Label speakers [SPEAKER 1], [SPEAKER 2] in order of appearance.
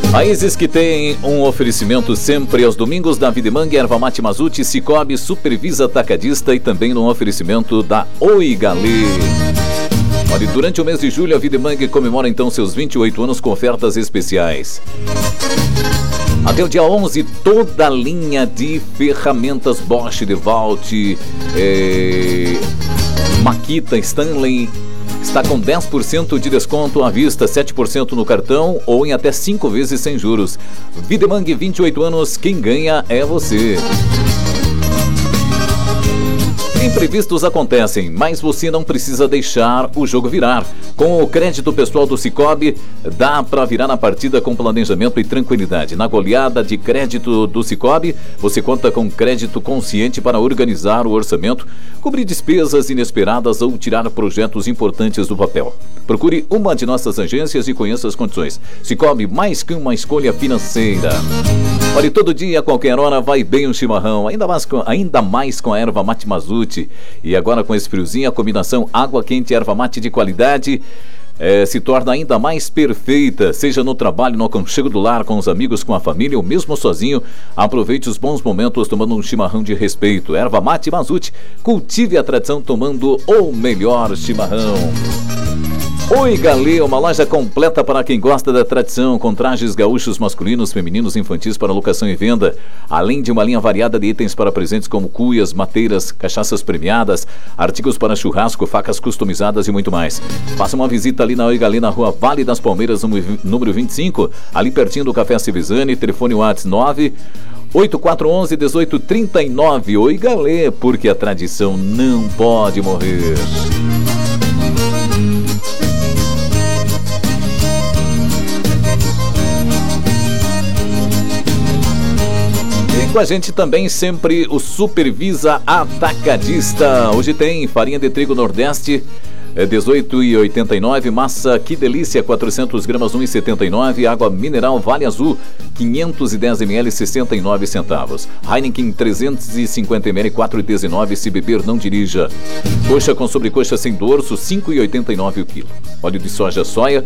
[SPEAKER 1] Países que têm um oferecimento sempre aos domingos da Videmang, Erva Mate Mazzuti, Cicobi, Supervisa Atacadista e também no oferecimento da Oi Galê. Olha, durante o mês de julho, a Videmang comemora então seus 28 anos com ofertas especiais. Até o dia 11, toda a linha de ferramentas Bosch, DeWalt, Makita, Stanley está com 10% de desconto à vista, 7% no cartão ou em até 5 vezes sem juros. Videmang, 28 anos, quem ganha é você. Imprevistos acontecem, mas você não precisa deixar o jogo virar. Com o crédito pessoal do Cicobi, dá para virar na partida com planejamento e tranquilidade. Na goleada de crédito do Cicobi, você conta com crédito consciente para organizar o orçamento, cobrir despesas inesperadas ou tirar projetos importantes do papel. Procure uma de nossas agências e conheça as condições. Cicobi, mais que uma escolha financeira. Olha, todo dia, a qualquer hora, vai bem um chimarrão, ainda mais com a Erva Mate Mazzuti. E agora com esse friozinho, a combinação água quente e erva mate de qualidade se torna ainda mais perfeita. Seja no trabalho, no aconchego do lar, com os amigos, com a família ou mesmo sozinho, aproveite os bons momentos tomando um chimarrão de respeito. Erva Mate Mazzuti, cultive a tradição tomando o melhor chimarrão. Oi Galê, uma loja completa para quem gosta da tradição, com trajes gaúchos masculinos, femininos e infantis para locação e venda, além de uma linha variada de itens para presentes como cuias, mateiras, cachaças premiadas, artigos para churrasco, facas customizadas e muito mais. Faça uma visita ali na Oi Galê, na rua Vale das Palmeiras, número 25, ali pertinho do Café Civezani, telefone WhatsApp 98411-1839. Oi Galê, porque a tradição não pode morrer. Com a gente também sempre o Supervisa Atacadista. Hoje tem farinha de trigo Nordeste 18,89, massa Que Delícia 400 gramas 1,79, água mineral Vale Azul 510 ml 69 centavos, Heineken 350 ml 4,19, se beber não dirija. Coxa com sobrecoxa sem dorso 5,89 o quilo. Óleo de soja